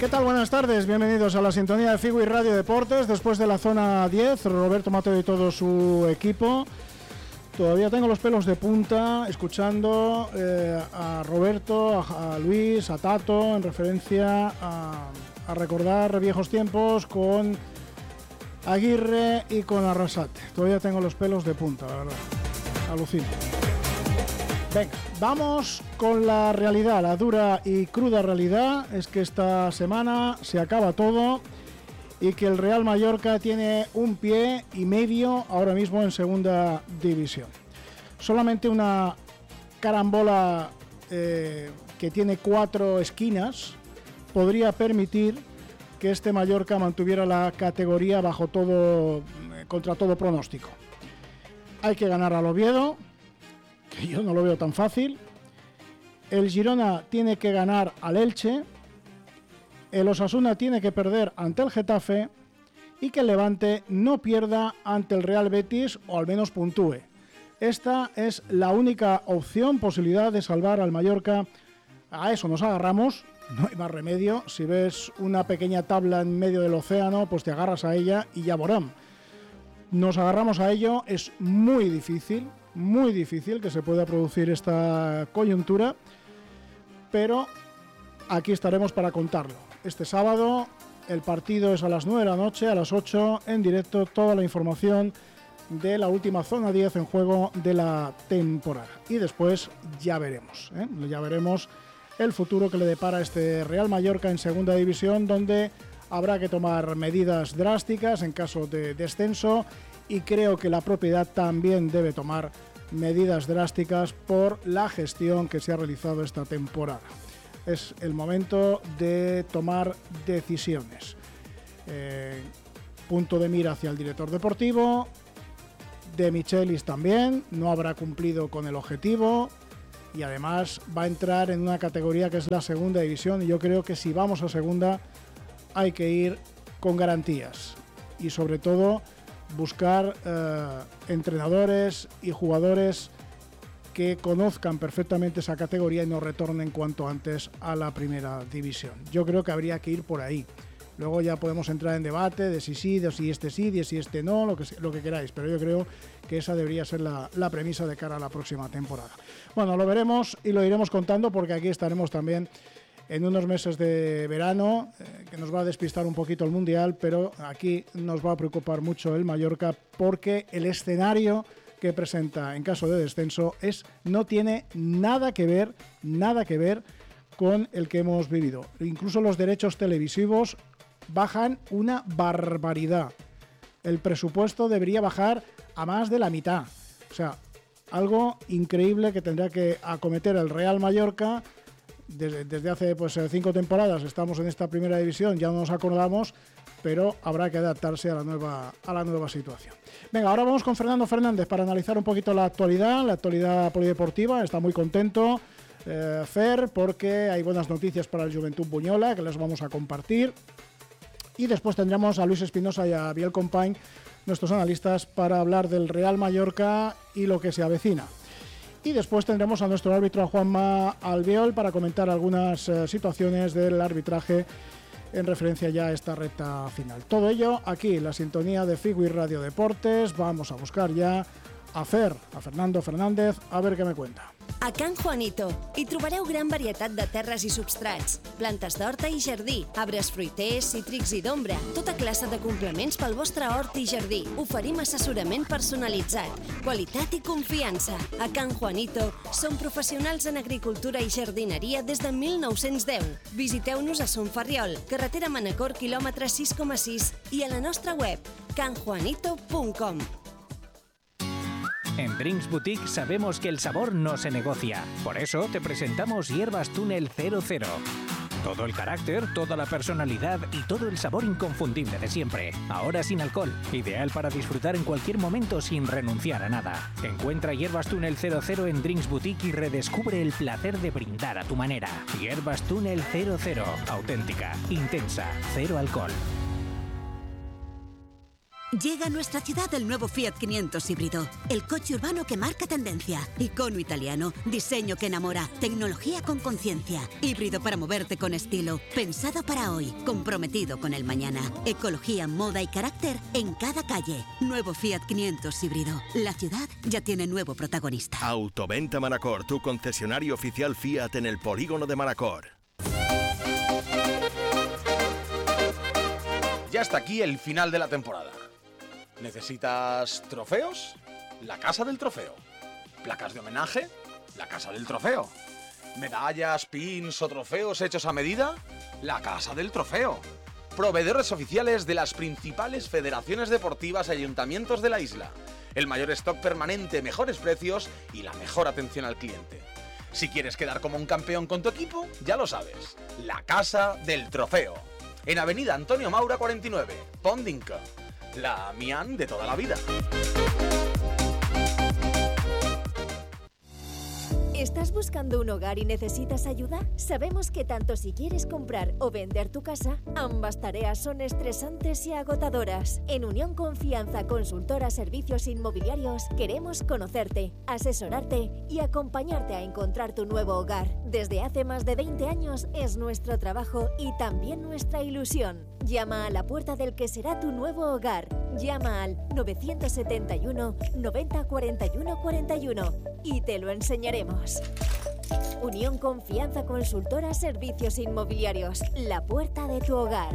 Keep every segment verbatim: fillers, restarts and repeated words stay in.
¿Qué tal? Buenas tardes, bienvenidos a la sintonía de Figui Radio Deportes. Después de la zona diez, Roberto Mateo y todo su equipo. Todavía tengo los pelos de punta escuchando eh, a Roberto, a, a Luis, a Tato, en referencia a, a recordar viejos tiempos con Aguirre y con Arrasate. Todavía tengo los pelos de punta, la verdad. Alucino. Venga, vamos con la realidad, la dura y cruda realidad es que esta semana se acaba todo y que el Real Mallorca tiene un pie y medio ahora mismo en segunda división. Solamente una carambola eh, que tiene cuatro esquinas podría permitir que este Mallorca mantuviera la categoría bajo todo, eh, contra todo pronóstico. Hay que ganar al Oviedo, que yo no lo veo tan fácil. El Girona tiene que ganar al Elche. El Osasuna tiene que perder ante el Getafe. Y que el Levante no pierda ante el Real Betis, o al menos puntúe. Esta es la única opción, posibilidad de salvar al Mallorca. A eso nos agarramos, no hay más remedio. Si ves una pequeña tabla en medio del océano, pues te agarras a ella y ya borrán. Nos agarramos a ello, es muy difícil, muy difícil que se pueda producir esta coyuntura, pero aquí estaremos para contarlo. Este sábado el partido es a las nueve de la noche, a las ocho en directo, toda la información de la última zona diez en juego de la temporada. Y después ya veremos, ¿eh? ya veremos el futuro que le depara a este Real Mallorca en segunda división, donde habrá que tomar medidas drásticas en caso de descenso y creo que la propiedad también debe tomar medidas drásticas por la gestión que se ha realizado esta temporada. Es el momento de tomar decisiones. Eh, punto de mira hacia el director deportivo, de Michelis también, no habrá cumplido con el objetivo y además va a entrar en una categoría que es la segunda división y yo creo que si vamos a segunda hay que ir con garantías y sobre todo buscar eh, entrenadores y jugadores que conozcan perfectamente esa categoría y nos retornen cuanto antes a la primera división. Yo creo que habría que ir por ahí. Luego ya podemos entrar en debate de si sí, de si este sí, de si este no, lo que, lo que queráis, pero yo creo que esa debería ser la, la premisa de cara a la próxima temporada. Bueno, lo veremos y lo iremos contando porque aquí estaremos también en unos meses de verano, eh, que nos va a despistar un poquito el Mundial, pero aquí nos va a preocupar mucho el Mallorca porque el escenario que presenta en caso de descenso es, no tiene nada que ver, nada que ver con el que hemos vivido. Incluso los derechos televisivos bajan una barbaridad. El presupuesto debería bajar a más de la mitad. O sea, algo increíble que tendrá que acometer el Real Mallorca. Desde, desde hace pues cinco temporadas estamos en esta primera división, ya no nos acordamos, pero habrá que adaptarse a la nueva a la nueva situación. Venga, ahora vamos con Fernando Fernández para analizar un poquito la actualidad, la actualidad polideportiva. Está muy contento eh, Fer, porque hay buenas noticias para el Joventut Buñola que les vamos a compartir. Y después tendremos a Luis Espinosa y a Biel Compañ, nuestros analistas, para hablar del Real Mallorca y lo que se avecina. Y después tendremos a nuestro árbitro, a Juanma Albiol, para comentar algunas eh, situaciones del arbitraje en referencia ya a esta recta final. Todo ello aquí en la sintonía de Figui Radio Deportes. Vamos a buscar ya a Fer, a Fernando Fernández, a ver què me cuenta. A Can Juanito hi trobareu gran varietat de terres i substrats, plantes d'horta i jardí, arbres fruiters, cítrics i d'ombra, tota classe de complements pel vostre hort i jardí. Oferim assessorament personalitzat, qualitat i confiança. A Can Juanito som professionals en agricultura i jardineria des de mil nou-cents deu. Visiteu-nos a Son Ferriol, carretera Manacor, quilòmetre sis coma sis i a la nostra web can juanito punt com. En Drinks Boutique sabemos que el sabor no se negocia. Por eso te presentamos Hierbas Túnel cero cero. Todo el carácter, toda la personalidad y todo el sabor inconfundible de siempre. Ahora sin alcohol. Ideal para disfrutar en cualquier momento sin renunciar a nada. Encuentra Hierbas Túnel cero cero en Drinks Boutique y redescubre el placer de brindar a tu manera. Hierbas Túnel cero cero. Auténtica, intensa, cero alcohol. Llega a nuestra ciudad el nuevo Fiat quinientos híbrido, el coche urbano que marca tendencia. Icono italiano, diseño que enamora, tecnología con conciencia, híbrido para moverte con estilo, pensado para hoy, comprometido con el mañana. Ecología, moda y carácter en cada calle. Nuevo Fiat quinientos híbrido. La ciudad ya tiene nuevo protagonista. Autoventa Manacor, tu concesionario oficial Fiat en el polígono de Manacor. Ya está aquí el final de la temporada. ¿Necesitas trofeos? La Casa del Trofeo. ¿Placas de homenaje? La Casa del Trofeo. ¿Medallas, pins o trofeos hechos a medida? La Casa del Trofeo. Proveedores oficiales de las principales federaciones deportivas y ayuntamientos de la isla. El mayor stock permanente, mejores precios y la mejor atención al cliente. Si quieres quedar como un campeón con tu equipo, ya lo sabes. La Casa del Trofeo. En Avenida Antonio Maura cuarenta y nueve, Pondinca. La Mian de toda la vida. ¿Estás buscando un hogar y necesitas ayuda? Sabemos que tanto si quieres comprar o vender tu casa, ambas tareas son estresantes y agotadoras. En Unión Confianza Consultora Servicios Inmobiliarios queremos conocerte, asesorarte y acompañarte a encontrar tu nuevo hogar. Desde hace más de veinte años es nuestro trabajo y también nuestra ilusión. Llama a la puerta del que será tu nuevo hogar. Llama al nueve siete uno, noventa, cuarenta y uno, cuarenta y uno y te lo enseñaremos. Unión Confianza Consultora Servicios Inmobiliarios, la puerta de tu hogar.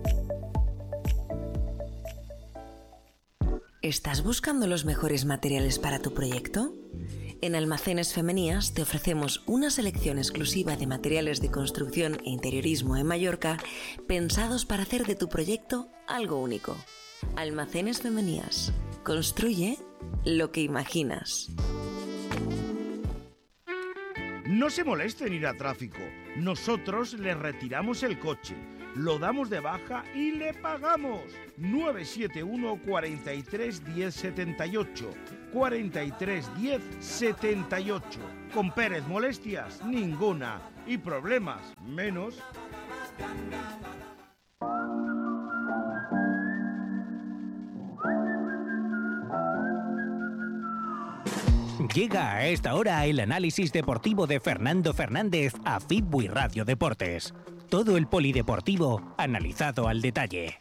¿Estás buscando los mejores materiales para tu proyecto? En Almacenes Femenías te ofrecemos una selección exclusiva de materiales de construcción e interiorismo en Mallorca pensados para hacer de tu proyecto algo único. Almacenes Femenías. Construye lo que imaginas. No se moleste en ir a tráfico. Nosotros le retiramos el coche, lo damos de baja y le pagamos. nueve siete uno, cuarenta y tres, diez, setenta y ocho. cuarenta y tres, diez, setenta y ocho. Con Pérez, molestias ninguna y problemas menos. Llega a esta hora el análisis deportivo de Fernando Fernández a Fitbui Radio Deportes. Todo el polideportivo analizado al detalle.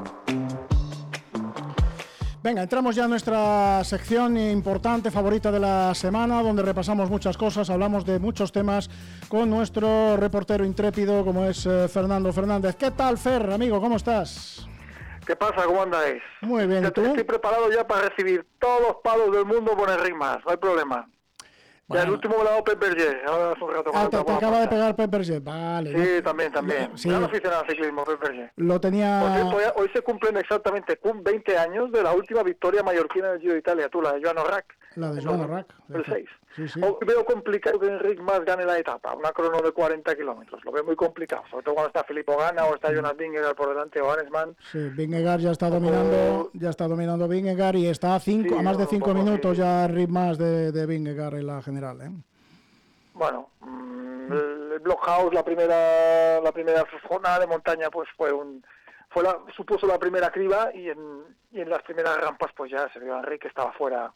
Venga, entramos ya a nuestra sección importante, favorita de la semana, donde repasamos muchas cosas, hablamos de muchos temas con nuestro reportero intrépido como es eh, Fernando Fernández. ¿Qué tal, Fer, amigo? ¿Cómo estás? ¿Qué pasa? ¿Cómo andáis? Muy bien, ¿y tú? Estoy preparado ya para recibir todos los palos del mundo por Enric Mas, no hay problema. Bueno. Ya el último me lo ha dado Pep Berger, ahora hace un rato. Ah, te, te acaba de pegar Pep Berger, vale. Sí, ¿no? también, también. Sí. Gran aficionado al ciclismo, Pep Berger. Lo tenía... Por cierto, hoy, hoy se cumplen exactamente veinte años de la última victoria mallorquina del Giro de Italia, tú, la de Joan Orrac. La de Joan Orrac. El seis. Sí, sí. Hoy veo complicado que Enric Mas gane la etapa, una crono de cuarenta kilómetros. Lo veo muy complicado, sobre todo cuando está Filippo Ganna o está Jonas Vingegaard por delante o Arensman. Sí, Vingegaard ya está dominando, o... ya está dominando Vingegaard y está a, cinco, sí, a más de cinco minutos sí. ya Enric Mas de, de Vingegaard en la general, ¿eh? Bueno, mmm, el, el Blockhouse, la primera la primera zona de montaña, pues fue un fue la, supuso la primera criba y en, y en las primeras rampas pues ya se vio a Enric que estaba fuera.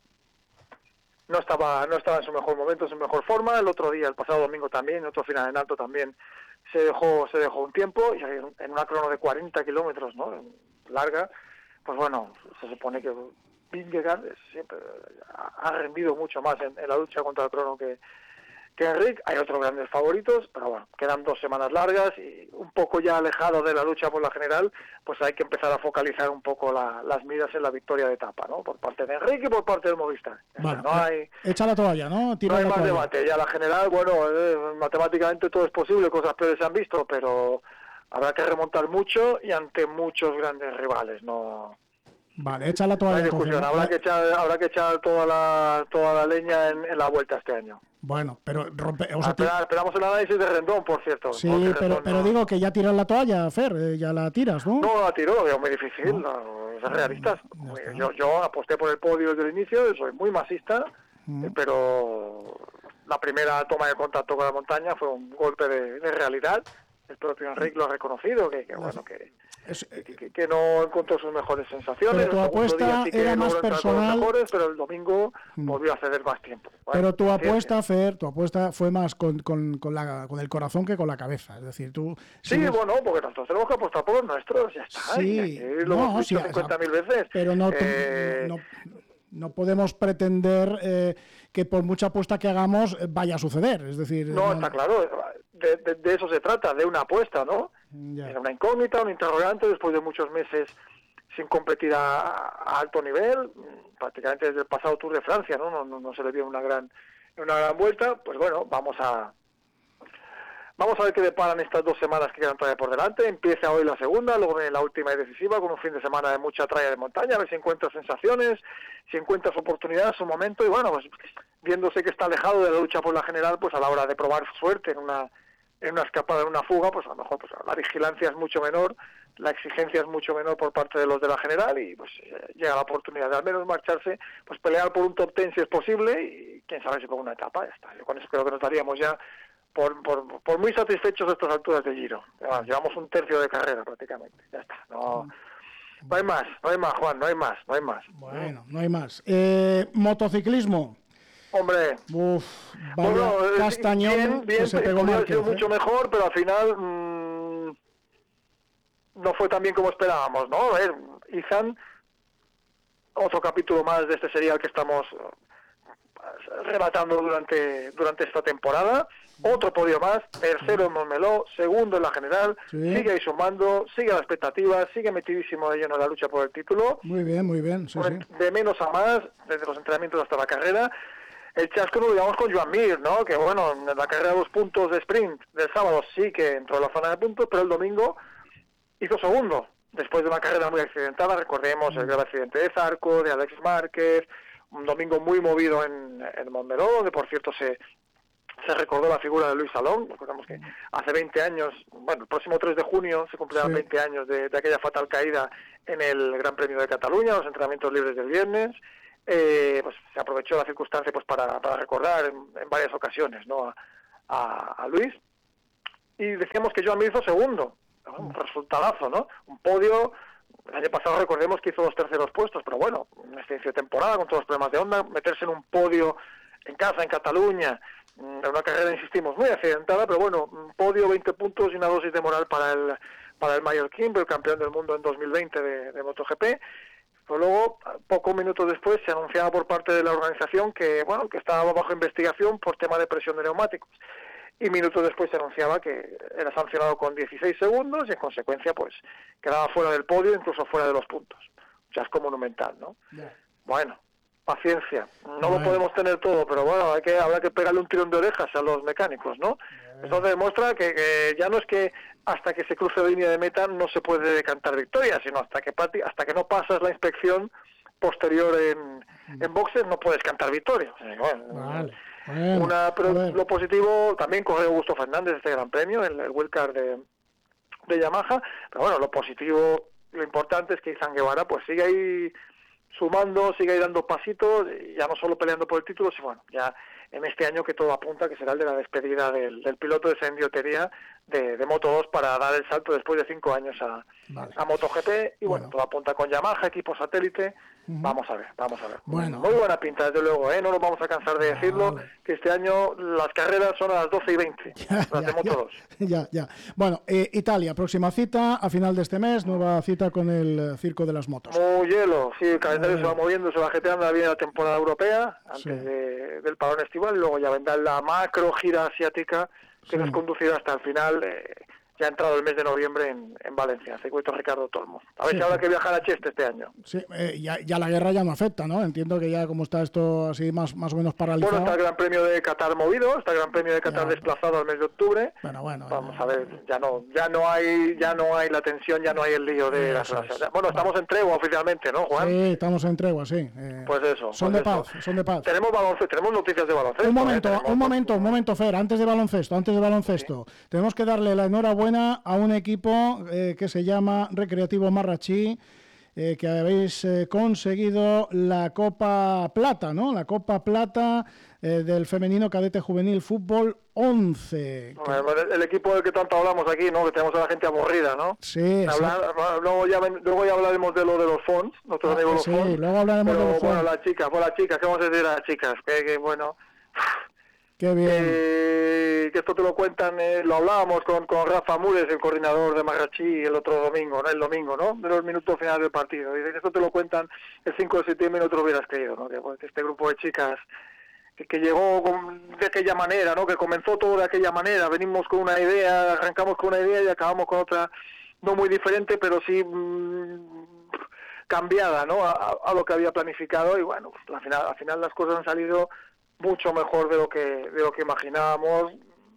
No estaba no estaba en su mejor momento, en su mejor forma. El otro día, el pasado domingo también, en otro final en alto también se dejó se dejó un tiempo y en una crono de cuarenta kilómetros, ¿no? Larga, pues bueno, se supone que Vingegaard siempre ha rendido mucho más en, en la lucha contra el crono que que Enric. Hay otros grandes favoritos, pero bueno, quedan dos semanas largas y un poco ya alejado de la lucha por la general, pues hay que empezar a focalizar un poco la, las miras en la victoria de etapa, ¿no? Por parte de Enric y por parte del Movistar. Bueno, no hay, echa la toalla, ¿no? Tira no hay la más toalla. debate. Ya la general, bueno, eh, matemáticamente todo es posible, cosas peores se han visto, pero habrá que remontar mucho y ante muchos grandes rivales, ¿no? Vale, echa la toalla. No hay discusión, entonces, ¿no? habrá que echar, habrá que echar toda la toda la leña en, en la vuelta este año. Bueno, pero rompe, o ah, sea, espera, esperamos el análisis de Rendón, por cierto. Sí, pero, Rendón, pero no. digo que ya tiras la toalla, Fer, eh, ya la tiras, ¿no? No la tiro, es muy difícil, no. No, ser realistas. Yo, yo aposté por el podio desde el inicio, soy muy masista, mm. pero la primera toma de contacto con la montaña fue un golpe de, de realidad el propio Enrique lo ha reconocido, que, que bueno, que, es, que, que no encontró sus mejores sensaciones. Pero tu apuesta sí era más personal. Mejores, pero el domingo mm. volvió a ceder más tiempo. Bueno, pero tu apuesta, Fer, tu apuesta fue más con, con, con, la, con el corazón que con la cabeza. Es decir, tú... Sí, si bueno, porque nosotros tenemos que apostar por los nuestros, ya está. Sí, y lo no, hemos dicho sí, cincuenta mil veces. Pero no... Eh... no, no podemos pretender eh, que por mucha apuesta que hagamos vaya a suceder, es decir... No, no... está claro, de, de, de eso se trata, de una apuesta, ¿no? Ya. Era una incógnita, un interrogante, después de muchos meses sin competir a, a alto nivel, prácticamente desde el pasado Tour de Francia, ¿no? No, no, no se le vio una gran, una gran vuelta, pues bueno, vamos a... Vamos a ver qué deparan estas dos semanas que quedan todavía por delante. Empieza hoy la segunda, luego viene la última y decisiva, con un fin de semana de mucha tralla de montaña, a ver si encuentras sensaciones, si encuentras oportunidades, un momento, y bueno, pues viéndose que está alejado de la lucha por la general, pues a la hora de probar suerte en una en una escapada, en una fuga, pues a lo mejor pues la vigilancia es mucho menor, la exigencia es mucho menor por parte de los de la general, y pues eh, llega la oportunidad de al menos marcharse, pues pelear por un top ten si es posible, y quién sabe si por una etapa, ya está. Yo con eso creo que nos daríamos ya Por, por, por muy satisfechos a estas alturas de Giro. Bueno, llevamos un tercio de carrera prácticamente. Ya está. No, no hay más, no hay más, Juan, no hay más, no hay más. Bueno, no hay más. Eh, motociclismo. Hombre. Uf, vaya bueno, castañón bien, bien, que se pegó podría haber Márquez, sido ¿eh? mucho mejor, pero al final mmm, no fue tan bien como esperábamos, ¿no? A ver, Izan, otro capítulo más de este serial que estamos relatando durante durante esta temporada. Otro podio más, tercero en Montmeló, segundo en la general, sí. Sigue ahí sumando, sigue la expectativa, sigue metidísimo de lleno en la lucha por el título. Muy bien, muy bien, sí, sí. De menos a más, desde los entrenamientos hasta la carrera. El chasco lo digamos con Joan Mir, ¿no? Que bueno, en la carrera de los puntos de sprint del sábado sí que entró en la zona de puntos, pero el domingo hizo segundo, después de una carrera muy accidentada. Recordemos el grave accidente de Zarco, de Alex Márquez, un domingo muy movido en, en Montmeló, donde por cierto se... se recordó la figura de Luis Salón. Recordamos que hace veinte años, bueno, el próximo tres de junio se cumplirán sí. veinte años de, de aquella fatal caída en el Gran Premio de Cataluña, los entrenamientos libres del viernes. Eh, pues se aprovechó la circunstancia pues para, para recordar en, en varias ocasiones, ¿no? a, a, a Luis. Y decíamos que Joan Mir hizo segundo, ¿no? Un resultadazo, ¿no? Un podio. El año pasado recordemos que hizo dos terceros puestos, pero bueno, en este inicio de temporada, con todos los problemas de onda, meterse en un podio en casa, en Cataluña, en una carrera, insistimos, muy accidentada, pero bueno, un podio, veinte puntos y una dosis de moral para el para el mallorquín, el campeón del mundo en dos mil veinte de, de MotoGP. Pues luego, pocos minutos después, se anunciaba por parte de la organización que, bueno, que estaba bajo investigación por tema de presión de neumáticos. Y minutos después se anunciaba que era sancionado con dieciséis segundos y en consecuencia, pues, quedaba fuera del podio, incluso fuera de los puntos. Chasco monumental, ¿no? Yeah. Bueno, paciencia. No bueno. lo podemos tener todo, pero bueno, hay que, habrá que pegarle un tirón de orejas a los mecánicos, ¿no? Bueno. Eso demuestra que, que ya no es que hasta que se cruce la línea de meta no se puede decantar victoria, sino hasta que hasta que no pasas la inspección posterior en, mm. en boxes no puedes cantar victoria. O sea, bueno, vale. Bueno, una, pero lo positivo también corrió Augusto Fernández este gran premio, el, el wildcard de, de Yamaha, pero bueno, lo positivo, lo importante es que Izan Guevara pues sigue ahí sumando, sigue ahí dando pasitos, ya no solo peleando por el título, sino bueno, ya en este año que todo apunta que será el de la despedida del, del piloto de Sandy Otería de, de Moto dos para dar el salto después de cinco años a, vale. a MotoGP, y bueno, bueno, todo apunta con Yamaha, equipo satélite. Uh-huh. Vamos a ver, vamos a ver. Bueno. Muy buena pinta, desde luego, ¿eh? No nos vamos a cansar de decirlo, vale. que este año las carreras son a las doce y veinte, ya, las ya, de Moto dos. Ya, ya. Bueno, eh, Italia, próxima cita a final de este mes, nueva cita con el Circo de las Motos. Muy hielo, sí, el calendario eh... se va moviendo, se va jeteando, viene la temporada europea, antes sí. de, del parón estival, y luego ya vendrá la macro gira asiática que sí. nos conducirá hasta el final. Eh, ya ha entrado el mes de noviembre en, en Valencia, circuito Ricardo Tormo. A ver sí, si habrá que viajar a Cheste este año. Sí, eh, ya, ya la guerra ya no afecta, ¿no? Entiendo que ya como está esto así más, más o menos paralizado. Bueno, está el Gran Premio de Qatar movido, está el Gran Premio de Qatar ya. desplazado al mes de octubre. Bueno, bueno. Vamos ya, a ver, ya no ya no hay ya no hay la tensión, ya no hay el lío de las relaciones. Bueno, estamos en tregua oficialmente, ¿no, Juan? Sí, estamos en tregua, sí. Eh, pues eso. Son pues de eso. paz, son de paz. Tenemos baloncesto, tenemos noticias de baloncesto. Un momento, ¿eh? un momento, un momento, Fer, antes de baloncesto, antes de baloncesto. Sí. Tenemos que darle la enhorabuena a un equipo eh, que se llama Recreativo Marrachí, eh, que habéis eh, conseguido la Copa Plata, ¿no? La Copa Plata eh, del femenino cadete juvenil fútbol once. Bueno, el, el equipo del que tanto hablamos aquí, ¿no? Que tenemos a la gente aburrida, ¿no? Sí, Hablar, sí. Luego, ya, luego ya hablaremos de lo de los fonds, nosotros Ah, amigos sí, los fonds. luego hablaremos pero, de los bueno, fonds. las chicas, pues las chicas, ¿qué vamos a decir a las chicas? Que, que bueno... Qué bien. Eh, que esto te lo cuentan, eh, lo hablábamos con, con Rafa Mures, el coordinador de Marrachí, el otro domingo, ¿no? El domingo, ¿no? De los minutos finales del partido. Dice que esto te lo cuentan el cinco de septiembre y no te lo hubieras creído, ¿no? Que, pues, este grupo de chicas que, que llegó con, de aquella manera, ¿no? Que comenzó todo de aquella manera. Venimos con una idea, arrancamos con una idea y acabamos con otra, no muy diferente, pero sí mmm, cambiada, ¿no? A, a lo que había planificado y bueno, pues, al final, al final las cosas han salido mucho mejor de lo que de lo que imaginábamos.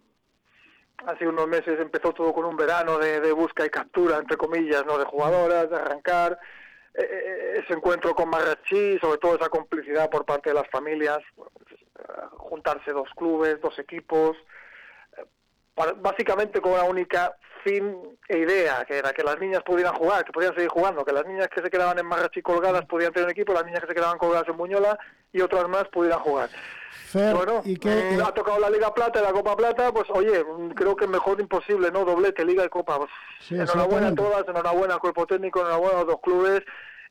Hace unos meses empezó todo con un verano de, de busca y captura, entre comillas, no de jugadoras, de arrancar eh, ese encuentro con Marrachí, sobre todo esa complicidad por parte de las familias, pues, juntarse dos clubes, dos equipos, eh, para, básicamente con una única fin e idea, que era que las niñas pudieran jugar, que podían seguir jugando, que las niñas que se quedaban en Marrachí colgadas podían tener un equipo, las niñas que se quedaban colgadas en Buñola y otras más pudieran jugar. Fer, bueno, ¿y qué, eh, eh? ha tocado la Liga Plata y la Copa Plata, pues oye, creo que mejor imposible, ¿no? Doblete, Liga y Copa. Pues, Sí, enhorabuena a exactamente. todas, enhorabuena al cuerpo técnico, enhorabuena a los dos clubes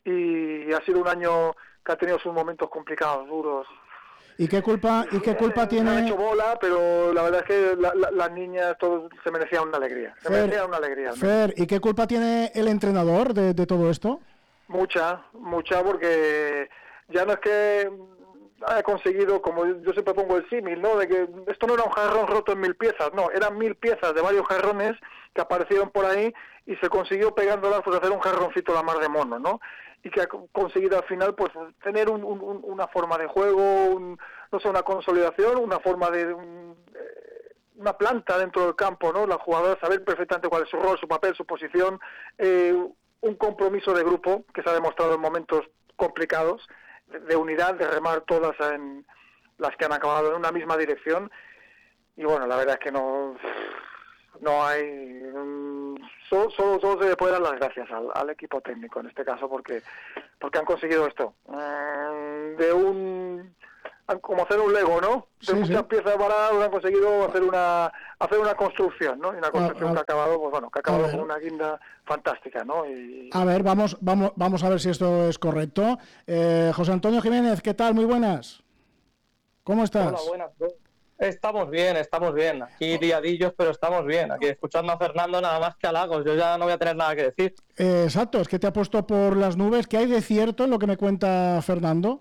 y ha sido un año que ha tenido sus momentos complicados, duros. ¿Y qué culpa, y qué culpa Se han tiene? hecho bola, pero la verdad es que la, la, las niñas todos se merecían una alegría, se Fer, merecían una alegría. al menos. Fer, ¿y qué culpa tiene el entrenador de, de todo esto? Mucha, mucha, porque ya no es que haya conseguido, como yo siempre pongo el símil, ¿no? De que esto no era un jarrón roto en mil piezas, no, eran mil piezas de varios jarrones que aparecieron por ahí y se consiguió pegándolas pues hacer un jarroncito la mar de mono, ¿no? Y que ha conseguido al final pues tener un, un, una forma de juego, un, no sé, una consolidación, una forma de... Un, eh, una planta dentro del campo, ¿no? Las jugadoras saber perfectamente cuál es su rol, su papel, su posición, eh, un compromiso de grupo que se ha demostrado en momentos complicados, de, de unidad, de remar todas en las que han acabado en una misma dirección. Y bueno, la verdad es que no no hay um, solo, solo, solo se le puede dar las gracias al, al equipo técnico en este caso porque porque han conseguido esto um, de un como hacer un Lego, ¿no? De Sí, muchas sí. piezas baratas han conseguido hacer una hacer una construcción, ¿no? Y una construcción a- que ha acabado, pues bueno, que ha a acabado ver. con una guinda fantástica, ¿no? Y A ver, vamos, vamos, vamos a ver si esto es correcto. Eh, José Antonio Jiménez, ¿qué tal? Muy buenas. ¿Cómo estás? Hola, buenas. Estamos bien, estamos bien. Aquí liadillos, pero estamos bien. Aquí escuchando a Fernando nada más que halagos. Yo ya no voy a tener nada que decir. Eh, exacto, es que te ha puesto por las nubes. ¿Qué hay de cierto en lo que me cuenta Fernando?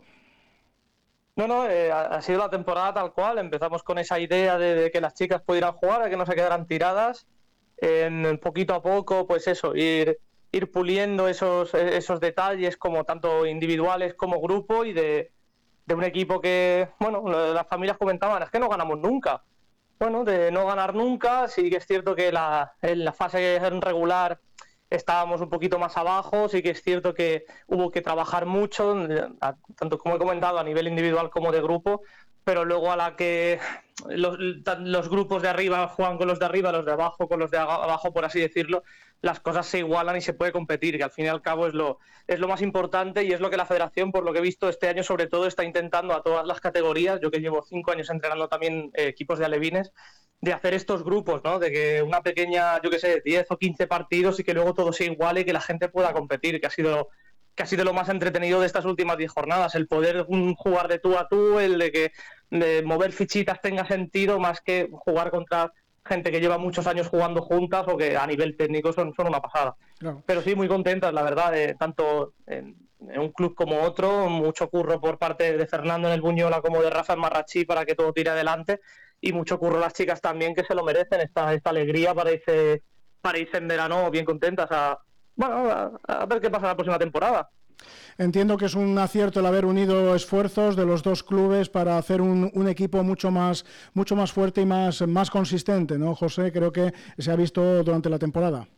No, no, eh, ha ha sido la temporada tal cual. Empezamos con esa idea de, de que las chicas pudieran jugar, de que no se quedaran tiradas. En poquito a poco, pues eso, ir, ir puliendo esos, esos detalles, como tanto individuales como grupo, y de, de un equipo que, bueno, las familias comentaban, es que no ganamos nunca. Bueno, de no ganar nunca, sí que es cierto que la, en la fase regular estábamos un poquito más abajo, sí que es cierto que hubo que trabajar mucho, tanto como he comentado, a nivel individual como de grupo, pero luego a la que los, los grupos de arriba juegan con los de arriba, los de abajo con los de abajo, por así decirlo, las cosas se igualan y se puede competir, que al fin y al cabo es lo, es lo más importante y es lo que la federación, por lo que he visto este año, sobre todo está intentando a todas las categorías, yo que llevo cinco años entrenando también eh, equipos de alevines, de hacer estos grupos, ¿no? De que una pequeña, yo qué sé, diez o quince partidos y que luego todo se iguale y que la gente pueda competir, que ha sido que ha sido lo más entretenido de estas últimas diez jornadas, el poder um, jugar de tú a tú, el de que de mover fichitas tenga sentido, más que jugar contra gente que lleva muchos años jugando juntas o que a nivel técnico son, son una pasada. Claro. Pero sí, muy contentas, la verdad, de, tanto en, en un club como otro, mucho curro por parte de Fernando en el Buñola como de Rafa en Marrachí para que todo tire adelante, y mucho curro las chicas también, que se lo merecen, esta, esta alegría para irse, para irse en verano bien contentas a, bueno, a, a ver qué pasa la próxima temporada. Entiendo que es un acierto el haber unido esfuerzos de los dos clubes para hacer un, un equipo mucho más, mucho más fuerte y más, más consistente, ¿no, José? Creo que se ha visto durante la temporada.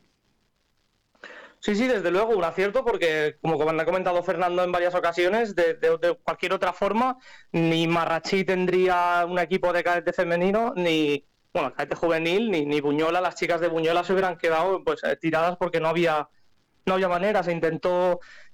Sí, sí, desde luego, un acierto, porque como ha comentado Fernando en varias ocasiones, de, de, de cualquier otra forma, ni Marrachí tendría un equipo de cadete femenino, ni bueno, cadete juvenil, ni, ni Buñola, las chicas de Buñola se hubieran quedado pues tiradas porque no había, no había manera. Se intentó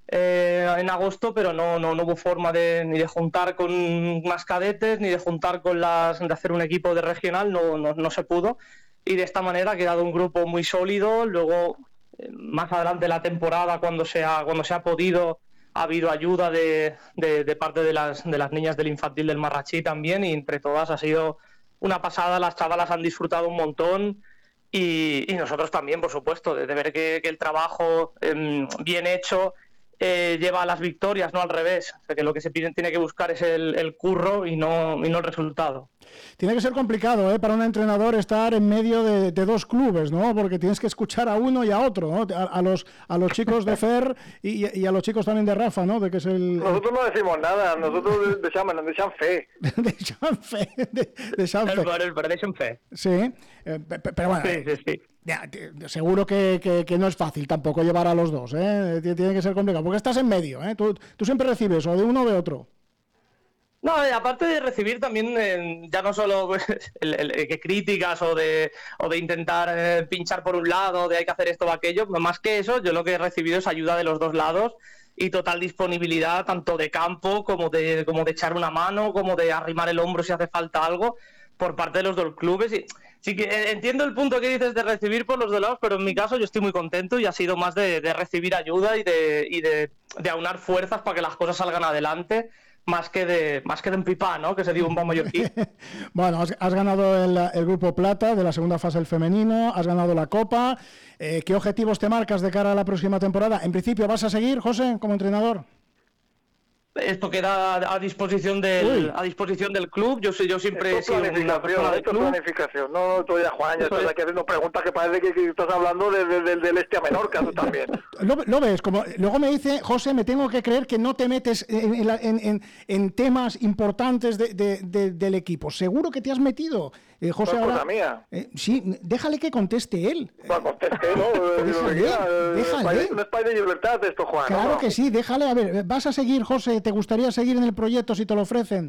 eh, en agosto, pero no, no, no hubo forma de ni de juntar con más cadetes, ni de juntar con las, de hacer un equipo de regional, no, no, no se pudo. Y de esta manera ha quedado un grupo muy sólido. Luego, eh, más adelante de la temporada, cuando se ha, cuando se ha podido, ha habido ayuda de, de, de parte de las, de las niñas del infantil del Marrachí también, y entre todas ha sido una pasada. Las chavalas han disfrutado un montón. Y, y nosotros también, por supuesto, de, de ver que, que el trabajo eh, bien hecho eh, lleva a las victorias, no al revés. O sea, que lo que se pide, tiene que buscar es el, el curro y no, y no el resultado. Tiene que ser complicado, ¿eh? Para un entrenador estar en medio de, de dos clubes, ¿no? Porque tienes que escuchar a uno y a otro, ¿no? A, a los a los chicos de Fer y, y a los chicos también de Rafa, ¿no? De que es el... Nosotros no decimos nada, nosotros deixamos, nos deixan fe. Deixan fe, de, deixan fe. El, el, el deixan fe. Sí, eh, pero bueno... Sí, sí, sí. Ya, seguro que, que, que no es fácil tampoco llevar a los dos, ¿eh? Tiene que ser complicado, porque estás en medio, ¿eh? Tú, tú siempre recibes o de uno o de otro. No, aparte de recibir también, eh, ya no solo pues, el, el, el, que críticas o de, o de intentar eh, pinchar por un lado, de hay que hacer esto o aquello, más que eso, yo lo que he recibido es ayuda de los dos lados y total disponibilidad, tanto de campo como de, como de echar una mano, como de arrimar el hombro si hace falta algo, por parte de los dos clubes. Y sí que entiendo el punto que dices de recibir por los dos lados, pero en mi caso yo estoy muy contento y ha sido más de, de recibir ayuda y de, y de, de aunar fuerzas para que las cosas salgan adelante. Más que de más que de un pipá, ¿no? Que se diga un buen mallorquí. Bueno, has, has ganado el, el grupo plata de la segunda fase del femenino, has ganado la Copa. Eh, ¿Qué objetivos te marcas de cara a la próxima temporada? En principio, ¿vas a seguir, José, como entrenador? Esto queda a disposición del a disposición del club. Yo sé, yo siempre he sido una persona del club. Planificación. No, no, todavía Juan, ya estás aquí haciendo preguntas que parece que, que estás hablando de, de, de, del este a Menorca, tú también. Lo, lo ves, como luego me dice, José, me tengo que creer que no te metes en, en, en, en temas importantes de, de, de, del equipo. Seguro que te has metido. Eh, José, no es ahora, cosa mía. Eh, sí, déjale que conteste él. No, conteste, ¿no? déjale, déjale. Un espacio de libertad esto, Juan. Claro ¿no? que sí, déjale. A ver, ¿vas a seguir, José? ¿Te gustaría seguir en el proyecto si te lo ofrecen?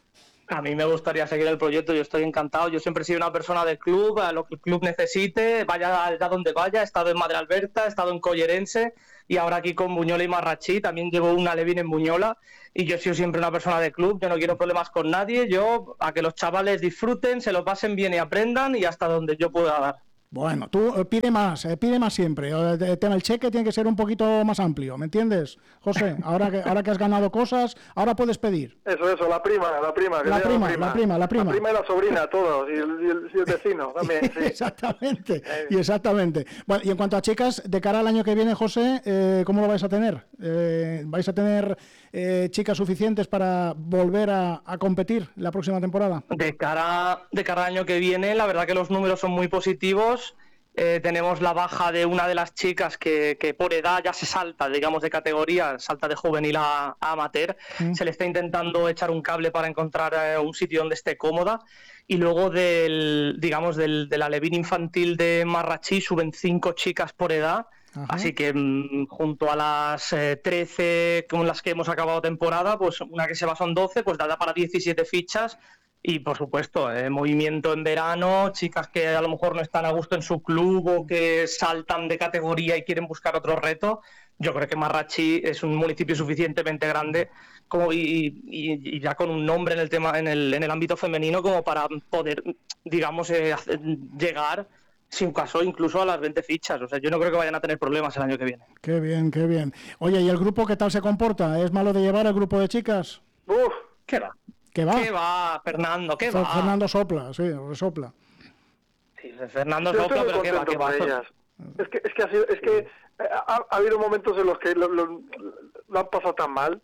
A mí me gustaría seguir el proyecto, yo estoy encantado. Yo siempre he sido una persona del club, a lo que el club necesite, vaya allá donde vaya. He estado en Madre Alberta, he estado en Collerense y ahora aquí con Buñola y Marrachí. También llevo una Levin en Buñola y yo he sido siempre una persona del club. Yo no quiero problemas con nadie. Yo a que los chavales disfruten, se lo pasen bien y aprendan y hasta donde yo pueda dar. Bueno, tú eh, pide más, eh, pide más siempre. El tema el cheque tiene que ser un poquito más amplio, ¿me entiendes, José? Ahora que ahora que has ganado cosas, ahora puedes pedir. Eso, eso, la prima, la prima. Que la, prima, la prima, la prima, la prima. La prima y la sobrina, todos, y el, y el, y el vecino también, sí. Exactamente, y exactamente. Bueno, y en cuanto a chicas, de cara al año que viene, José, eh, ¿cómo lo vais a tener? Eh, ¿Vais a tener eh, chicas suficientes para volver a, a competir la próxima temporada? De cara, de cara al año que viene, la verdad que los números son muy positivos. Eh, tenemos la baja de una de las chicas que, que por edad ya se salta, digamos, de categoría, salta de juvenil a, a amateur. Mm. Se le está intentando echar un cable para encontrar eh, un sitio donde esté cómoda. Y luego del, digamos, del, del alevín infantil de Marrachí suben cinco chicas por edad. Ajá. Así que mmm, junto a las eh, trece con las que hemos acabado temporada, pues una que se va son doce, pues da para diecisiete fichas. Y por supuesto, eh, movimiento en verano, chicas que a lo mejor no están a gusto en su club o que saltan de categoría y quieren buscar otro reto. Yo creo que Marrachí es un municipio suficientemente grande como y, y, y ya con un nombre en el tema en el, en el ámbito femenino como para poder, digamos, eh, hacer, llegar, si un caso, incluso a las veinte fichas. O sea, yo no creo que vayan a tener problemas el año que viene. Qué bien, qué bien. Oye, ¿y el grupo qué tal se comporta? ¿Es malo de llevar el grupo de chicas? Uf, ¿qué va? ¿Qué va? ¿Qué va, Fernando? ¿Qué va? Fernando sopla, sí, resopla. Sí, Fernando sopla, pero ¿qué va? ¿Qué va? Es que, es que, ha, sido, es que ha, ha habido momentos en los que lo, lo, lo han pasado tan mal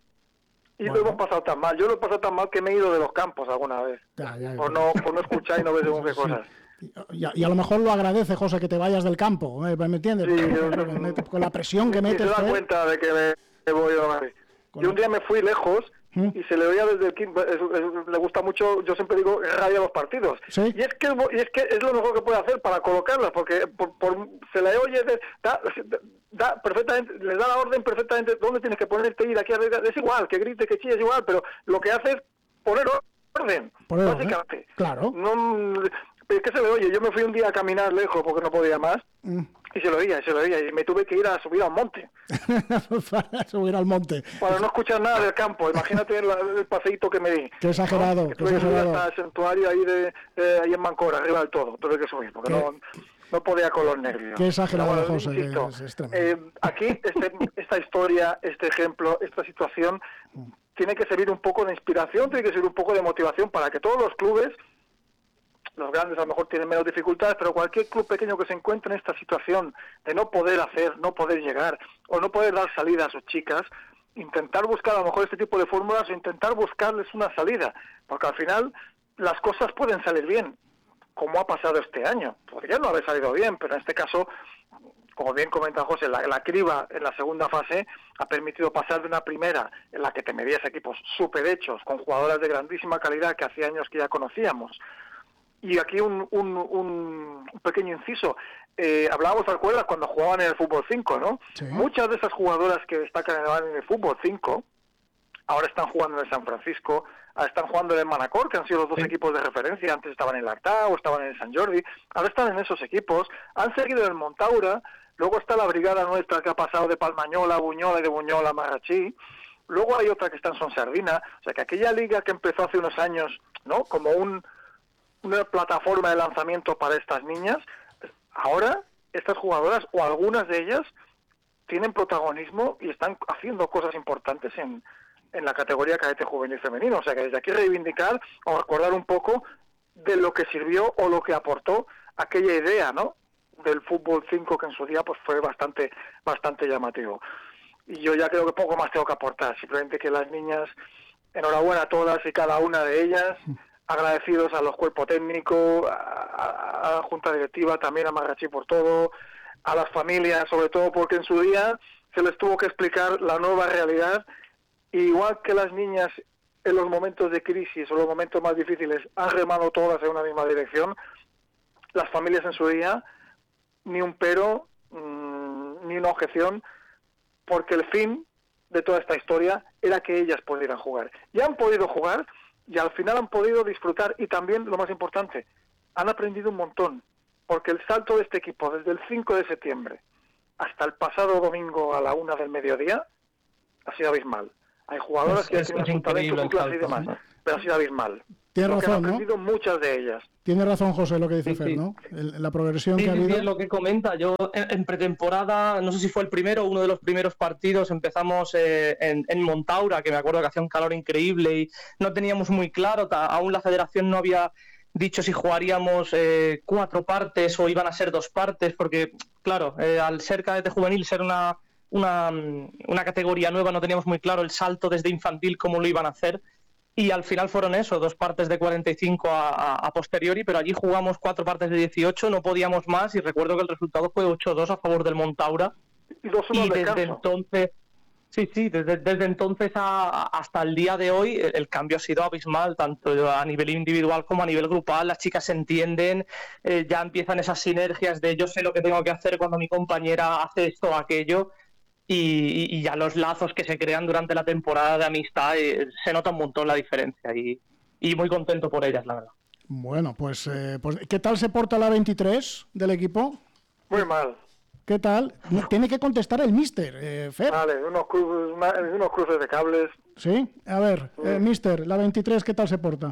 y bueno. Lo hemos pasado tan mal. Yo lo he pasado tan mal que me he ido de los campos alguna vez. Ya, ya, ya. Por, no, por no escuchar y no ver según qué cosas. Sí. Y, a, y a lo mejor lo agradece, José, que te vayas del campo, ¿me entiendes? Sí, con, yo, con la presión que metes. Y se da cuenta de que me, me voy a... Yo un día me fui lejos y se le oía desde el quinto, es, es, le gusta mucho, yo siempre digo, radia los partidos. ¿Sí? Y es que y es que es lo mejor que puede hacer para colocarlas, porque por, por, se le oye, de, da, da perfectamente, le da la orden perfectamente dónde tienes que ponerte, ir aquí arriba, es igual, que grite, que chille, es igual, pero lo que hace es poner orden, poner básicamente. ¿eh? Claro. No, Es que se le oye, yo me fui un día a caminar lejos porque no podía más, mm. y se lo oía, se lo oía, y me tuve que ir a subir al monte. Para subir al monte. Para no escuchar nada del campo, imagínate el, el paseíto que me di. Qué exagerado, ¿no? qué tuve exagerado. que subir hasta el santuario ahí, de, eh, ahí en Mancora, arriba del todo, tuve que subir, porque no, no podía con los nervios. Qué exagerado, bueno, José, insisto, es, es eh, aquí este, esta historia, este ejemplo, esta situación, mm. tiene que servir un poco de inspiración, tiene que servir un poco de motivación para que todos los clubes, los grandes a lo mejor tienen menos dificultades, pero cualquier club pequeño que se encuentre en esta situación de no poder hacer, no poder llegar, o no poder dar salida a sus chicas, intentar buscar a lo mejor este tipo de fórmulas o intentar buscarles una salida, porque al final las cosas pueden salir bien, como ha pasado este año. Podría no haber salido bien, pero en este caso, como bien comenta José, la, la criba en la segunda fase ha permitido pasar de una primera en la que te medías equipos súper hechos, con jugadoras de grandísima calidad que hacía años que ya conocíamos. Y aquí un, un, un pequeño inciso. Eh, hablábamos, ¿te acuerdas? Cuando jugaban en el fútbol cinco, ¿no? Sí. Muchas de esas jugadoras que destacan en el fútbol cinco ahora están jugando en el San Francisco, ahora están jugando en el Manacor, que han sido los dos sí. equipos de referencia. Antes estaban en el Artao, estaban en el San Jordi. Ahora están en esos equipos. Han seguido en el Montaura. Luego está la brigada nuestra que ha pasado de Palmañola a Buñola y de Buñola a Marrachí. Luego hay otra que está en Sonsardina. O sea que aquella liga que empezó hace unos años, ¿no? Como un... una plataforma de lanzamiento para estas niñas, ahora estas jugadoras o algunas de ellas tienen protagonismo y están haciendo cosas importantes en, en la categoría cadete juvenil femenino. O sea que desde aquí reivindicar o recordar un poco de lo que sirvió o lo que aportó aquella idea, ¿no?, del fútbol cinco, que en su día pues fue bastante bastante llamativo. Y yo ya creo que poco más tengo que aportar, simplemente que las niñas, enhorabuena a todas y cada una de ellas, agradecidos a los cuerpos técnicos, a, a, a la junta directiva, también a Marrachí por todo, a las familias sobre todo, porque en su día se les tuvo que explicar la nueva realidad, y igual que las niñas en los momentos de crisis o los momentos más difíciles han remado todas en una misma dirección, las familias en su día ni un pero, mmm, ni una objeción, porque el fin de toda esta historia era que ellas pudieran jugar. Ya han podido jugar, y al final han podido disfrutar, y también, lo más importante, han aprendido un montón, porque el salto de este equipo desde el cinco de septiembre hasta el pasado domingo a la una del mediodía ha sido abismal. Hay jugadoras es, que es, tienen un talento, su clase y demás, pero ha sido abismal. Tiene razón, han aprendido ¿no? muchas de ellas. Tiene razón, José, lo que dice sí, Fer, sí. ¿no? El, la progresión sí, que ha sí, habido. Sí, es lo que comenta. Yo en, en pretemporada, no sé si fue el primero o uno de los primeros partidos, empezamos eh, en, en Montaura, que me acuerdo que hacía un calor increíble y no teníamos muy claro, ta, aún la federación no había dicho si jugaríamos eh, cuatro partes o iban a ser dos partes, porque, claro, eh, al ser cadete juvenil, ser una, una, una categoría nueva, no teníamos muy claro el salto desde infantil, cómo lo iban a hacer. Y al final fueron eso, dos partes de cuarenta y cinco a, a, a posteriori, pero allí jugamos cuatro partes de dieciocho, no podíamos más, y recuerdo que el resultado fue ocho dos a favor del Montaura. Y, dos y desde entonces, sí, sí, desde, desde entonces a, hasta el día de hoy, el, el cambio ha sido abismal, tanto a nivel individual como a nivel grupal. Las chicas se entienden, eh, ya empiezan esas sinergias de yo sé lo que tengo que hacer cuando mi compañera hace esto o aquello. Y, y ya los lazos que se crean durante la temporada de amistad, eh, se nota un montón la diferencia, y, y muy contento por ellas, la verdad. Bueno, pues, eh, pues ¿qué tal se porta la veintitrés del equipo? Muy mal. ¿Qué tal? Tiene que contestar el míster, eh, Fer. Vale, unos cruces, unos cruces de cables. Sí, a ver, sí. eh, míster, la veintitrés, ¿qué tal se porta?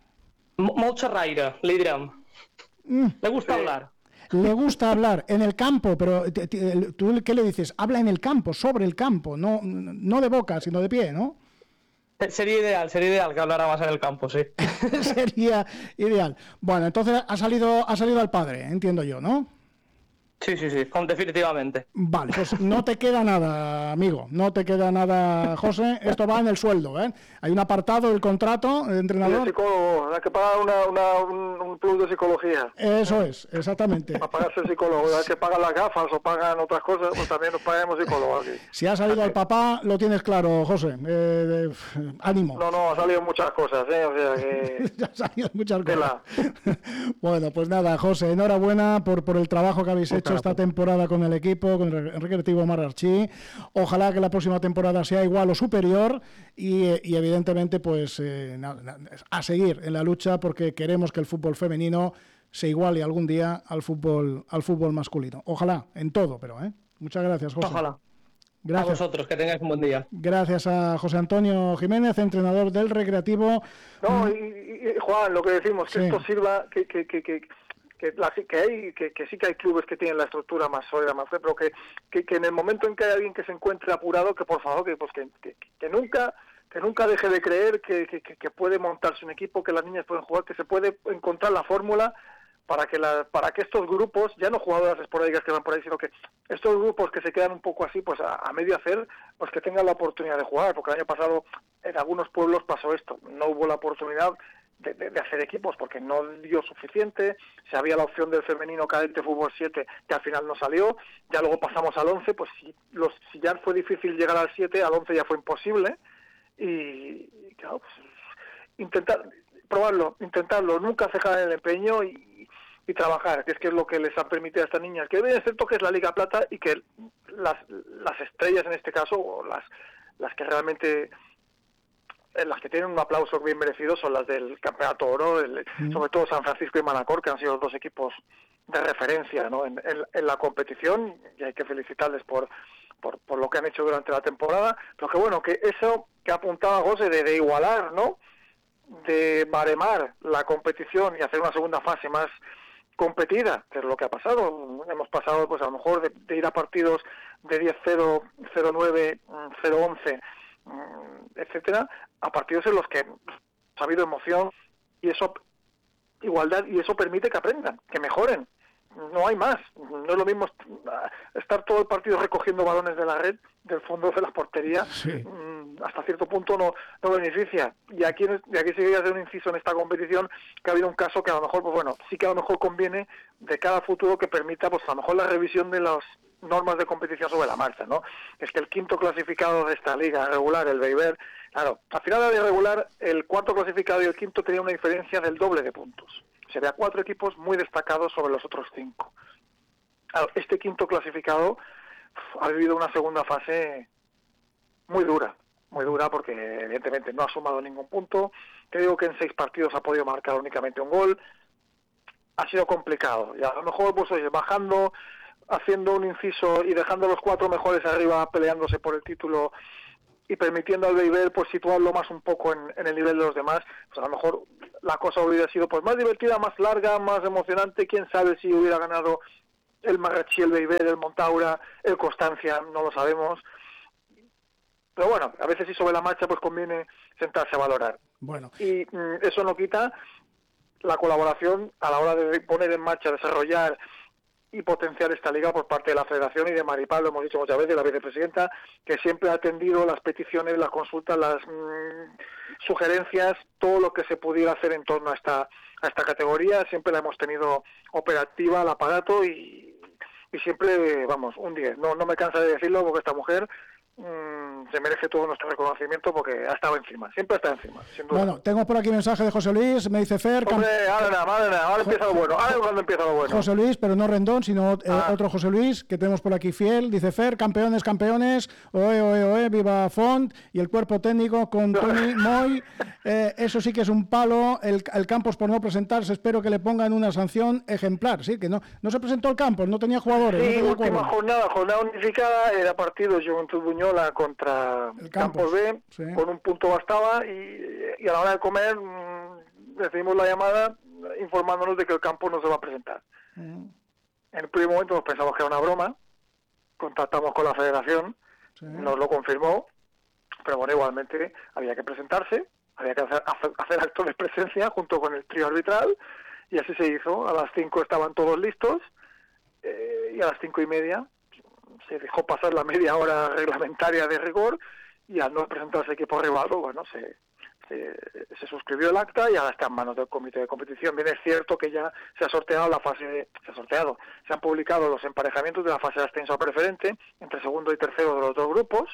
Molt xerraire, li direm. Mm. Le gusta sí. hablar. Le gusta hablar en el campo, pero ¿tú qué le dices? Habla en el campo, sobre el campo, no, no de boca, sino de pie, ¿no? Sería ideal, sería ideal que hablara más en el campo, sí. Sería ideal. Bueno, entonces ha salido, ha salido al padre, entiendo yo, ¿no? Sí, sí, sí, definitivamente. Vale, pues no te queda nada, amigo, no te queda nada, José. Esto va en el sueldo, ¿eh? Hay un apartado del contrato de entrenador. Y el psicólogo, hay que pagar una, una, un, un plus de psicología. Eso es, exactamente. Para pagarse el psicólogo, hay que pagar las gafas o pagan otras cosas, pues también nos pagamos psicólogo aquí. Si ha salido al papá, lo tienes claro, José. Eh, eh, ánimo. No, no, ha salido muchas cosas, ¿eh? O sea que... ya ha salido muchas cosas. Bueno, pues nada, José, enhorabuena por, por el trabajo que habéis hecho esta temporada con el equipo, con el Recreativo Marrachí. Ojalá que la próxima temporada sea igual o superior y, y evidentemente pues eh, a seguir en la lucha, porque queremos que el fútbol femenino se iguale algún día al fútbol, al fútbol masculino. Ojalá, en todo, pero ¿eh? Muchas gracias, José. Ojalá. Gracias. A vosotros, que tengáis un buen día. Gracias a José Antonio Jiménez, entrenador del Recreativo. No, y, y, y Juan, lo que decimos, que sí. esto sirva, que, que, que, que, que, la, que, hay, que, que sí que hay clubes que tienen la estructura más sólida, más fuerte, pero que, que, que en el momento en que hay alguien que se encuentre apurado, que por favor, que, pues que, que, que nunca... que nunca deje de creer que, que, que puede montarse un equipo, que las niñas pueden jugar, que se puede encontrar la fórmula para que la, para que estos grupos, ya no jugadoras esporádicas que van por ahí, sino que estos grupos que se quedan un poco así, pues a, a medio hacer, pues que tengan la oportunidad de jugar, porque el año pasado en algunos pueblos pasó esto, no hubo la oportunidad de, de, de hacer equipos porque no dio suficiente, si había la opción del femenino cadete fútbol siete, que al final no salió, ya luego pasamos al once, pues si, los, si ya fue difícil llegar al siete, al once ya fue imposible, y claro, pues, intentar probarlo, intentarlo, nunca cejar el empeño y, y trabajar, que es que es lo que les ha permitido a estas niñas, que es cierto que es la Liga Plata y que las, las estrellas en este caso, o las, las que realmente, las que tienen un aplauso bien merecido son las del Campeonato Oro, el, mm. sobre todo San Francisco y Manacor, que han sido los dos equipos de referencia, ¿no? en, en, en la competición, y hay que felicitarles por Por, por lo que han hecho durante la temporada, pero que bueno, que eso que apuntaba José de, de igualar, ¿no? De baremar la competición y hacer una segunda fase más competida, que es lo que ha pasado. Hemos pasado, pues a lo mejor, de, de ir a partidos de diez cero, cero nueve, cero once, etcétera, a partidos en los que ha habido emoción y eso, igualdad, y eso permite que aprendan, que mejoren. No hay más, no es lo mismo estar todo el partido recogiendo balones de la red, del fondo de la portería, sí. Hasta cierto punto no, no beneficia. Y aquí, y aquí sí que voy a hacer un inciso en esta competición, que ha habido un caso que a lo mejor, pues bueno, sí que a lo mejor conviene de cada futuro que permita, pues a lo mejor la revisión de las normas de competición sobre la marcha, ¿no? Es que el quinto clasificado de esta liga regular, el Beiber, claro, al final de la liga regular, el cuarto clasificado y el quinto tenían una diferencia del doble de puntos. Sería cuatro equipos muy destacados sobre los otros cinco. Este quinto clasificado uf, ha vivido una segunda fase muy dura, muy dura porque evidentemente no ha sumado ningún punto. Te digo que en seis partidos ha podido marcar únicamente un gol. Ha sido complicado. Y a lo mejor, pues oye, bajando, haciendo un inciso y dejando a los cuatro mejores arriba peleándose por el título y permitiendo al Beiber pues situarlo más un poco en, en el nivel de los demás, pues a lo mejor la cosa hubiera sido pues más divertida, más larga, más emocionante. Quién sabe si hubiera ganado el Marrachí, el Beiber, el Montaura, el Constancia, no lo sabemos. Pero bueno, a veces sí sobre la marcha pues conviene sentarse a valorar. Bueno. Y mm, eso no quita la colaboración a la hora de poner en marcha, desarrollar y potenciar esta liga por parte de la Federación y de Maripal, lo hemos dicho muchas veces, la vicepresidenta, que siempre ha atendido las peticiones, las consultas, las mmm, sugerencias, todo lo que se pudiera hacer en torno a esta a esta categoría, siempre la hemos tenido operativa, al aparato, y, y siempre, vamos, un diez. No, no me cansa de decirlo porque esta mujer mmm, se merece todo nuestro reconocimiento porque ha estado encima, siempre está encima, sin duda. Bueno, tengo por aquí mensaje de José Luis, me dice Fer... Hombre, ahora nada, ahora nada, ahora empieza lo bueno, ahora es cuando empieza lo bueno. José Luis, pero no Rendón, sino eh, ah. otro José Luis, que tenemos por aquí fiel, dice Fer, campeones, campeones, oe, oe, oe, viva Font, y el cuerpo técnico con Tony Moy, eh, eso sí que es un palo, el, el Campos por no presentarse, espero que le pongan una sanción ejemplar, sí, que no no se presentó el Campos, no tenía jugadores. Sí, no tenía última acuerdo. jornada, jornada unificada, era partido Juventud Buñola contra El Campos, Campos B, sí. Con un punto bastaba, y, y a la hora de comer mmm, recibimos la llamada informándonos de que el Campos no se va a presentar. Mm. En el primer momento nos pensamos que era una broma, contactamos con la federación, sí. Nos lo confirmó, pero bueno, igualmente había que presentarse, había que hacer, hacer acto de presencia junto con el trío arbitral, y así se hizo. A las cinco estaban todos listos, eh, y a las cinco y media se dejó pasar la media hora reglamentaria de rigor, y al no presentarse equipo rival, bueno, se, se, se suscribió el acta y ahora está en manos del comité de competición. Bien, es cierto que ya se ha sorteado la fase, de, se ha sorteado, se han publicado los emparejamientos de la fase de ascenso a preferente entre segundo y tercero de los dos grupos,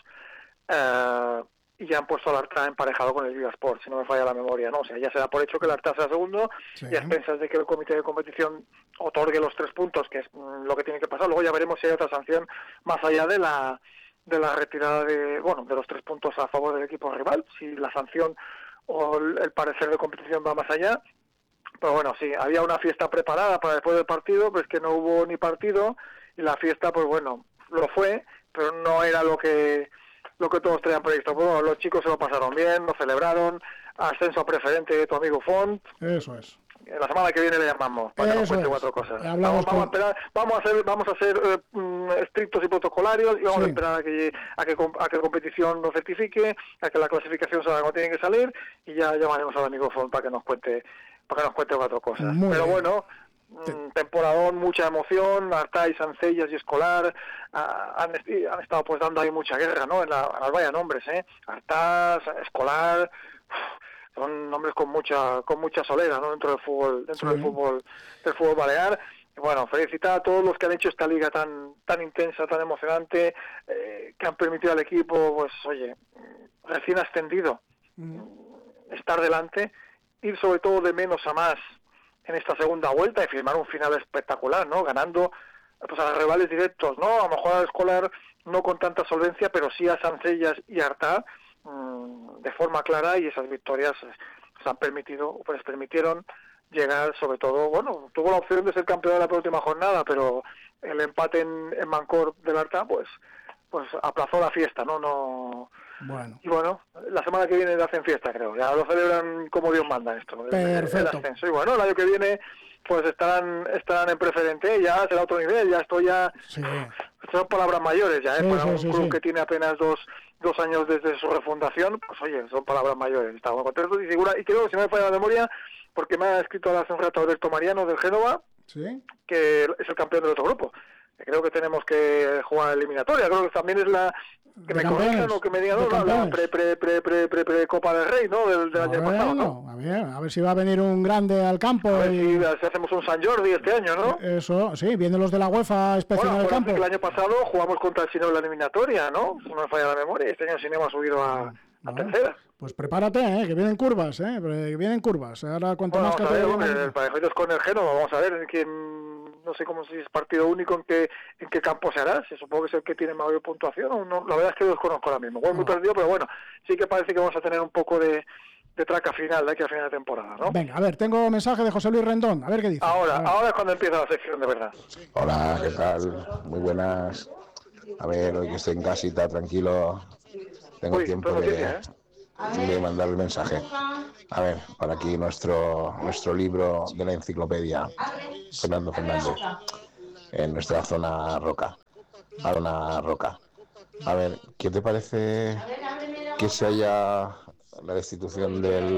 eh, y ya han puesto al Arta emparejado con el Viva Sport, si no me falla la memoria, ¿no? O sea, ya se da por hecho que el Arta sea segundo, sí. Y a expensas de que el comité de competición otorgue los tres puntos, que es mm, lo que tiene que pasar. Luego ya veremos si hay otra sanción más allá de la de la retirada de, bueno, de los tres puntos a favor del equipo rival, si la sanción o el parecer de competición va más allá, Pero bueno, sí, había una fiesta preparada para después del partido, pero es que no hubo ni partido, y la fiesta, pues bueno, lo fue, pero no era lo que lo que todos tenían previsto. Pues bueno, los chicos se lo pasaron bien, lo celebraron, ascenso a preferente de tu amigo Font. Eso es. La semana que viene le llamamos para que nos cuente cuatro cosas. Vamos, vamos, a esperar, vamos a ser, vamos a ser eh, estrictos y protocolarios y vamos sí. a esperar a que, a que a que la competición nos certifique, a que la clasificación salga como tiene que salir, y ya llamaremos al amigo Font para que nos cuente, para que nos cuente cuatro cosas. Muy Pero bien. bueno, mm, temporadón, mucha emoción, Artá, Sancellas y Escolar ah, han, han estado pues dando ahí mucha guerra, ¿no? En, la, en las vaya nombres, ¿eh? Artá, Escolar. Uf, son nombres con mucha con mucha solera, ¿no? dentro del fútbol dentro sí. del fútbol del fútbol balear. Y bueno, felicitar a todos los que han hecho esta liga tan tan intensa, tan emocionante, eh, que han permitido al equipo, pues oye, recién ascendido, mm. estar delante, ir sobre todo de menos a más en esta segunda vuelta y firmar un final espectacular, ¿no? Ganando pues a los rivales directos, ¿no? A lo mejor al Escolar no con tanta solvencia, pero sí a Sancellas y Artá de forma clara, y esas victorias se han permitido, pues permitieron llegar, sobre todo, bueno, tuvo la opción de ser campeón de la penúltima jornada, pero el empate en, en Mancor del Artá, pues pues aplazó la fiesta, ¿no? no bueno. Y bueno, la semana que viene hacen fiesta, creo, ya lo celebran como Dios manda esto, Perfecto. El, el ascenso. Y bueno, el año que viene pues estarán estarán en preferente, ya será otro nivel, ya esto ya sí. son palabras mayores ya, ¿eh? Sí, Para sí, un sí, club sí. que tiene apenas dos dos años desde su refundación, pues oye, son palabras mayores. Estamos contentos y segura, y creo que si no me falla la memoria, porque me ha escrito hace un rato Alberto Mariano del Génova, ¿sí? que es el campeón del otro grupo. Creo que tenemos que jugar eliminatoria, creo que también es la que me corrijan o que me digan, no, no, la pre, pre, pre, pre, pre, pre Copa del Rey, ¿no? Del, del año pasado, ¿no? A ver, a ver si va a venir un grande al campo. A ver y... si, si hacemos un San Jordi este año, ¿no? Eso, sí, vienen los de la UEFA a inspeccionar bueno, el campo. Que el año pasado jugamos contra el Sineo en la eliminatoria, ¿no? Si no me falla la memoria, este año el Sineo ha subido a, a no, tercera. Pues prepárate, ¿eh? Que vienen curvas, ¿eh? Que vienen curvas. Ahora cuanto bueno, más vamos a ver, categoría... hombre, el Parejoitos con el Génova, vamos a ver quién... No sé cómo si es partido único, en qué en qué campo se hará, si supongo que es el que tiene mayor puntuación, o no, la verdad es que lo desconozco ahora mismo. Voy no. muy perdido, pero bueno, sí que parece que vamos a tener un poco de, de traca final de aquí a final de temporada, ¿no? Venga, a ver, tengo mensaje de José Luis Rendón, a ver qué dice. Ahora, ahora es cuando empieza la sección de verdad. Hola, ¿qué tal? Muy buenas. A ver, hoy que estoy en casita, tranquilo, tengo Uy, tiempo de... Noticia, ¿eh? de mandar el mensaje. A ver, para aquí nuestro nuestro libro de la enciclopedia, Fernando Fernández, en nuestra zona roca, zona roca. A ver, ¿qué te parece que se haya la destitución del